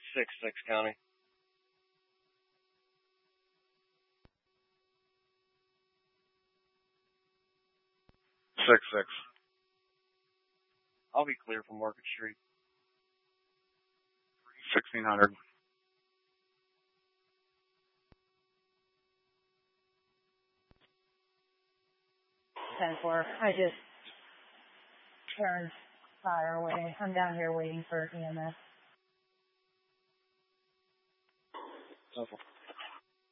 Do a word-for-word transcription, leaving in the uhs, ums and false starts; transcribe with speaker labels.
Speaker 1: Six six County.
Speaker 2: Six six.
Speaker 1: I'll be clear from Market Street.
Speaker 2: Sixteen hundred.
Speaker 3: Ten four. I just turned fire waiting. I'm down here waiting for E M S.
Speaker 1: Awful.